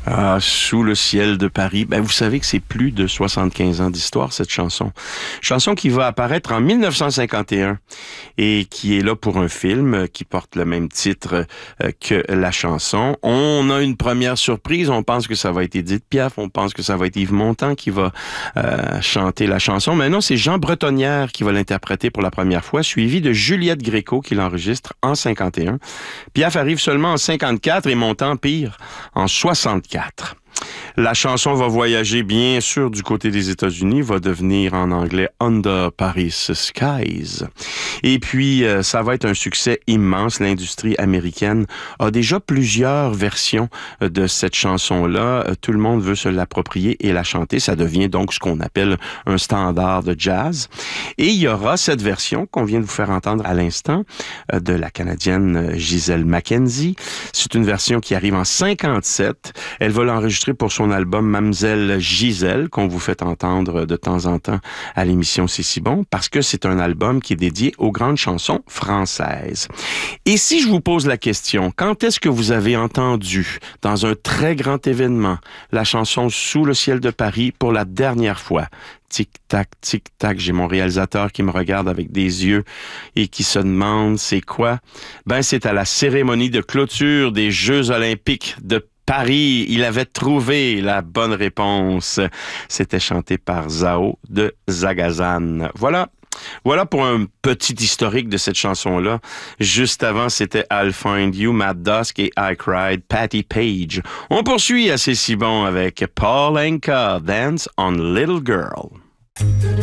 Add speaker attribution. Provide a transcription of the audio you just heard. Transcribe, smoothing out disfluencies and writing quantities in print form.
Speaker 1: Ah, Sous le ciel de Paris. Ben, vous savez que c'est plus de 75 ans d'histoire, cette chanson. Chanson qui va apparaître en 1951 et qui est là pour un film qui porte le même titre que la chanson. On a une première surprise. On pense que ça va être Édith Piaf. On pense que ça va être Yves Montand qui va chanter la chanson. Mais non, c'est Jean Bretonnière qui va l'interpréter pour la première fois, suivi de Juliette Gréco qui l'enregistre en 51. Piaf arrive seulement en 54 et Montand pire en 64. La chanson va voyager bien sûr du côté des États-Unis, va devenir en anglais Under Paris Skies. Et puis, ça va être un succès immense. L'industrie américaine a déjà plusieurs versions de cette chanson-là. Tout le monde veut se l'approprier et la chanter. Ça devient donc ce qu'on appelle un standard de jazz. Et il y aura cette version qu'on vient de vous faire entendre à l'instant de la Canadienne Gisèle Mackenzie. C'est une version qui arrive en 57. Elle va l'enregistrer pour son album Mamzelle Gisèle, qu'on vous fait entendre de temps en temps à l'émission C'est si bon, parce que c'est un album qui est dédié aux grandes chansons françaises. Et si je vous pose la question, quand est-ce que vous avez entendu, dans un très grand événement, la chanson Sous le ciel de Paris pour la dernière fois? Tic-tac, tic-tac, j'ai mon réalisateur qui me regarde avec des yeux et qui se demande c'est quoi? Ben, c'est à la cérémonie de clôture des Jeux olympiques de Paris. Il avait trouvé la bonne réponse. C'était chanté par Zao de Zagazan. Voilà pour un petit historique de cette chanson-là. Juste avant, c'était I'll Find You, Matt Dusk et I Cried, Patti Page. On poursuit à C'est si bon avec Paul Anka, Dance on Little Girl.